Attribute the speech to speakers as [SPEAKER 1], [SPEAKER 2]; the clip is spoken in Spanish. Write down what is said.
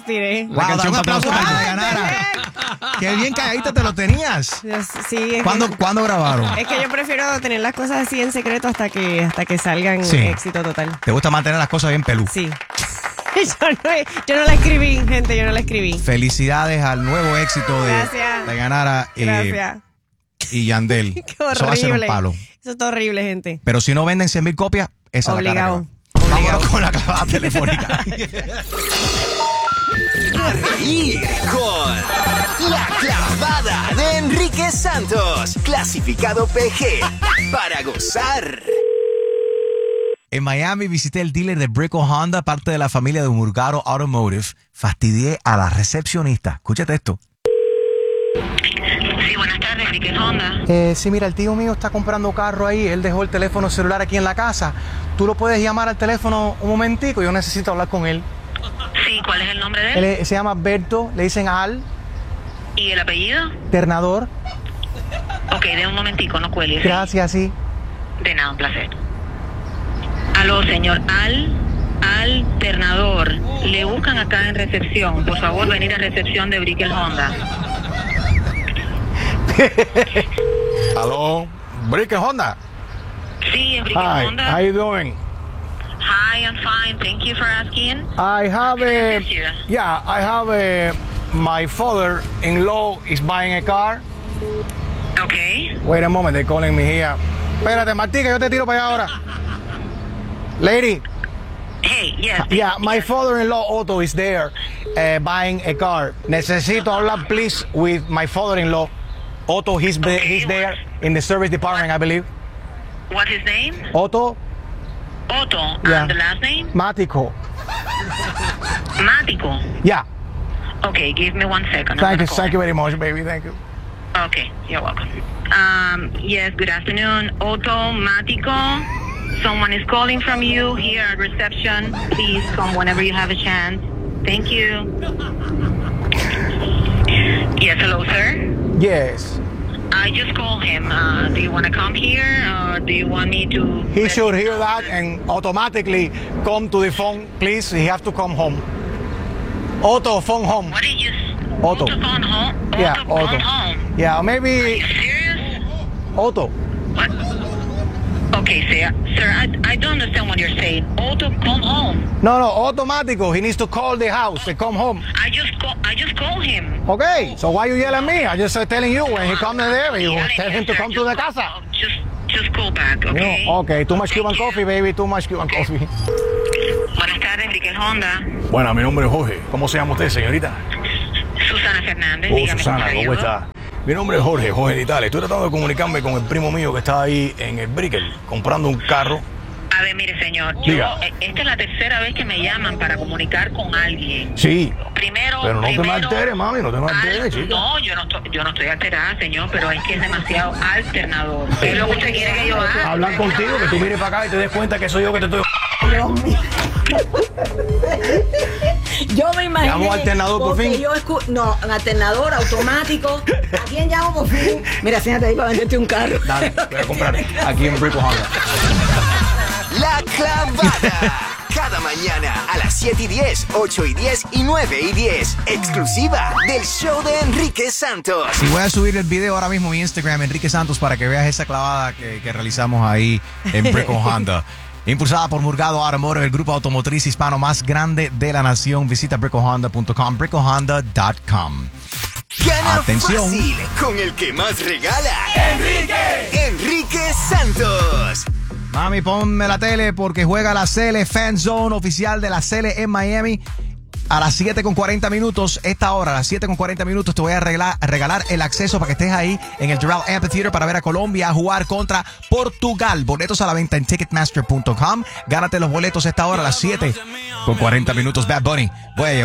[SPEAKER 1] respiré.
[SPEAKER 2] La canción para que no se ganara. Qué bien calladita te lo tenías.
[SPEAKER 1] Sí.
[SPEAKER 2] ¿Cuándo grabaron?
[SPEAKER 1] Es que yo prefiero tener las cosas así en secreto hasta que salgan éxito total.
[SPEAKER 2] ¿Te gusta mantener las cosas bien pelú?
[SPEAKER 1] Sí. Yo no la escribí, gente, yo no la escribí.
[SPEAKER 2] Felicidades al nuevo éxito de Ganara y Yandel.
[SPEAKER 1] Qué horrible.
[SPEAKER 2] Eso va a ser un palo.
[SPEAKER 1] Eso está horrible, gente.
[SPEAKER 2] Pero si no venden 100,000 copias, esa es la cara que va. Vámonos con la clavada telefónica.
[SPEAKER 3] A reír con La Clavada de Enrique Santos, clasificado PG, para gozar.
[SPEAKER 2] En Miami visité el dealer de Brico Honda, parte de la familia de Murgaro Automotive. Fastidié a la recepcionista. Escúchate esto.
[SPEAKER 4] Sí, buenas tardes, Enrique Honda.
[SPEAKER 2] Sí, mira, el tío mío está comprando carro ahí. Él dejó el teléfono celular aquí en la casa. ¿Tú lo puedes llamar al teléfono un momentico? Yo necesito hablar con él.
[SPEAKER 4] Sí, ¿cuál es el nombre de él?
[SPEAKER 2] Él se llama Berto, le dicen Al.
[SPEAKER 4] ¿Y el apellido?
[SPEAKER 2] Ternador.
[SPEAKER 4] Ok, de un momentico, no cuelgues.
[SPEAKER 2] Gracias, sí.
[SPEAKER 4] De nada, un placer. Aló, señor Alternador. Le buscan acá en recepción. Por favor, venir a recepción de Brickell Honda.
[SPEAKER 5] Hello, Brickell Honda.
[SPEAKER 4] Sí, es Brickell Honda.
[SPEAKER 5] How you doing?
[SPEAKER 4] Hi, I'm fine. Thank you for asking.
[SPEAKER 5] I have my father-in-law is buying a car.
[SPEAKER 4] Okay.
[SPEAKER 5] Wait a moment, they're calling me here. Espérate, Martí, que yo te tiro para allá ahora. Lady.
[SPEAKER 4] Hey, yes.
[SPEAKER 5] Yeah, my father-in-law Otto is there buying a car. Necesito hablar, please, with my father-in-law. Otto, he's there in the service department, I believe.
[SPEAKER 4] What's his name?
[SPEAKER 5] Otto.
[SPEAKER 4] Otto.
[SPEAKER 5] Yeah.
[SPEAKER 4] And the last name?
[SPEAKER 5] Mático.
[SPEAKER 4] Mático.
[SPEAKER 5] Yeah.
[SPEAKER 4] Okay, give me 1 second.
[SPEAKER 5] Thank you very much, baby. Thank you.
[SPEAKER 4] Okay, you're welcome. Yes, good afternoon. Otto Mático. Someone is calling from you here at reception. Please come whenever you have a chance. Thank you. Yes, hello, sir.
[SPEAKER 5] Yes.
[SPEAKER 4] I just called him. Do you want to come here, or do you want me to...
[SPEAKER 5] He should hear that and automatically come to the phone, please. He have to come home. Otto, phone home.
[SPEAKER 4] What did you...
[SPEAKER 5] Otto.
[SPEAKER 4] Otto phone home?
[SPEAKER 5] Yeah,
[SPEAKER 4] Otto
[SPEAKER 5] Otto.
[SPEAKER 4] phone home.
[SPEAKER 5] Yeah,
[SPEAKER 4] Are
[SPEAKER 5] maybe
[SPEAKER 4] you serious?
[SPEAKER 5] Otto.
[SPEAKER 4] What? Okay, sir, I don't understand what you're saying. Otto, come home.
[SPEAKER 5] No, automático. He needs to call the house and come home.
[SPEAKER 4] I just called him.
[SPEAKER 5] Okay, so why you yell at me? I just telling you when he comes there, you tell him to come to the casa.
[SPEAKER 4] Just call back, okay?
[SPEAKER 5] No, okay, too much Cuban coffee, baby, too much Cuban coffee.
[SPEAKER 4] Buenas tardes, Enrique Honda.
[SPEAKER 5] Bueno, mi nombre es Jorge. ¿Cómo se llama usted, señorita?
[SPEAKER 4] Susana Fernández. Dígame,
[SPEAKER 5] Susana, ¿cómo está? Mi nombre es Jorge Ditales. Estoy tratando de comunicarme con el primo mío que está ahí en el Brickell comprando un carro.
[SPEAKER 4] A ver, mire, señor, esta es la tercera vez que me llaman para comunicar con alguien.
[SPEAKER 5] Sí.
[SPEAKER 4] Pero
[SPEAKER 5] no te me alteres, mami, no te me alteres, chica.
[SPEAKER 4] No, yo no estoy alterada, señor, pero es que es demasiado alternador. ¿Qué es lo que usted quiere que yo haga?
[SPEAKER 5] Hablar contigo, que tú mires para acá y te des cuenta que soy yo que te estoy...
[SPEAKER 6] Dios mío. Yo me imagino.
[SPEAKER 5] ¿Llamo alternador por fin?
[SPEAKER 6] No, un alternador automático. ¿A quién llamo por fin? Mira, siéntate ahí para venderte un carro.
[SPEAKER 5] Dale, voy a comprar aquí en Brickell Honda.
[SPEAKER 3] La Clavada. Cada mañana a las 7:10, 8:10 y 9:10. Exclusiva del show de Enrique Santos.
[SPEAKER 2] Y voy a subir el video ahora mismo en mi Instagram, Enrique Santos, para que veas esa clavada que realizamos ahí en Brickell Honda. Impulsada por Murgado Automotive, el grupo automotriz hispano más grande de la nación. Visita bricklehonda.com, bricklehonda.com.
[SPEAKER 3] Gana
[SPEAKER 2] Atención.
[SPEAKER 3] fácil con el que más regala. Enrique Santos.
[SPEAKER 2] Mami, ponme la tele porque juega la Cele Fan Zone oficial de la Cele en Miami. A las 7:40 minutos, esta hora, a las 7:40 minutos, te voy a regalar el acceso para que estés ahí en el Doral Amphitheater para ver a Colombia jugar contra Portugal. Boletos a la venta en Ticketmaster.com. Gánate los boletos esta hora a las 7:40 minutos. Bad Bunny. Voy a llevar